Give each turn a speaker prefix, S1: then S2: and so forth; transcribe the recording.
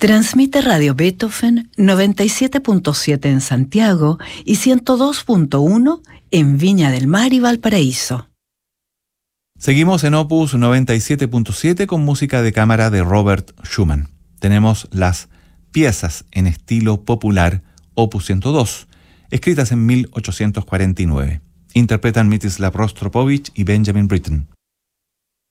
S1: Transmite Radio Beethoven 97.7 en Santiago y 102.1 en Viña del Mar y Valparaíso.
S2: Seguimos en Opus 97.7 con música de cámara de Robert Schumann. Tenemos las piezas en estilo popular Opus 102, escritas en 1849. Interpretan Mstislav Rostropovich y Benjamin Britten.